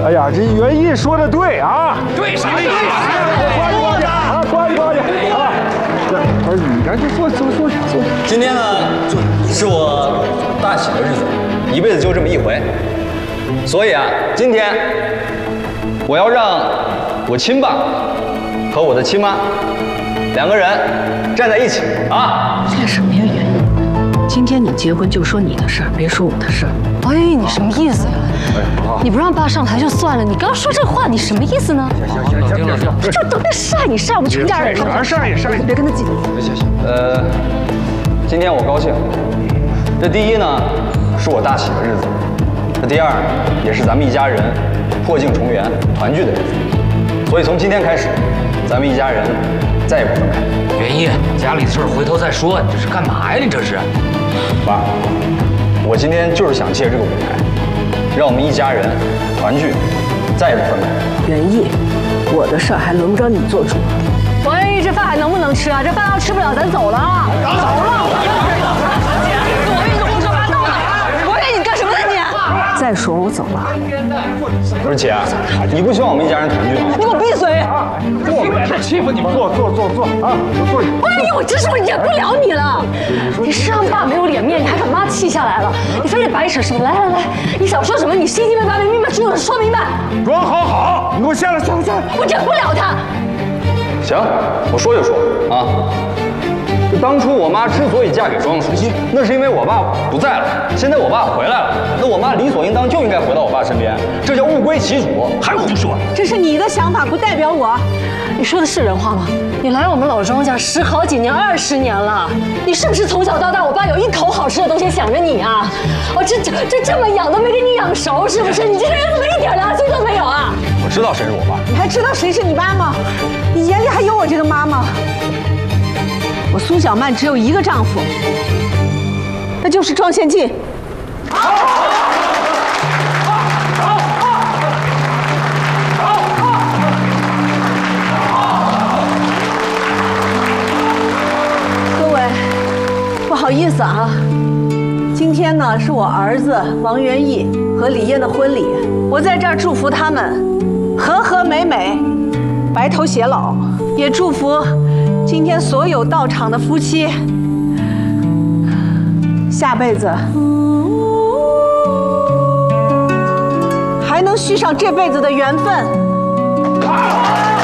哎呀，这袁毅说的对啊！ 对啥对？ 呱唧啊！不是你赶紧坐。 今天呢，是我大喜的日子，一辈子就这么一回，所以啊，今天我要让我亲爸和我的亲妈2个人站在一起啊！ 这什么呀，袁毅？今天你结婚就说你的事儿，别说我的事儿。 哎，你什么意思呀？你不让爸上台就算了，你刚说这话，你什么意思呢？ 行， 这都在晒你，晒我们全家人。 晒， 别跟他计。 行，今天我高兴。这第一呢，是我大喜的日子；这第二，也是咱们一家人破镜重圆、团聚的日子。所以从今天开始，咱们一家人再也不分开。 袁毅，家里的事儿回头再说，你这是干嘛呀？你这是？ 爸，我今天就是想借这个舞台，让我们一家人团聚，再也不分开。 袁毅，我的事儿还轮不着你做主。 王元义，这饭还能不能吃啊？这饭要吃不了，咱走了啊！走了！王元义，胡说八道呢！王元义，你干什么呢你？ 再说我走了。 不是姐，你不希望我们一家人团聚吗？ 你给我闭嘴！ 我没事欺负你们，坐啊，坐。 王元义，我真是我忍不了你了！你是让爸没有脸面，你还把妈气下来了，你非得白扯什么？来，你想说什么？你心明白没说明白。 装好，你给我下来！ 我忍不了他。 行，我说就说啊。就当初我妈之所以嫁给庄书记，那是因为我爸不在了。现在我爸回来了，那我妈理所应当就应该回到我爸身边，这叫物归其主，还胡说。 这是你的想法，不代表我。 你说的是人话吗？你来我们老庄家10好几年、20年了，你是不是从小到大，我爸有一口好吃的东西想着你啊？这么养都没给你养熟，是不是？你这个人怎么一点良心都没有啊？ 我知道谁是我爸， 你还知道谁是你妈吗？你眼里还有我这个妈吗？我苏小曼只有一个丈夫，那就是庄献进。各位，不好意思啊，今天呢是我儿子王元义和李艳的婚礼，我在这儿祝福他们和和美美，白头偕老，也祝福今天所有到场的夫妻，下辈子还能续上这辈子的缘分。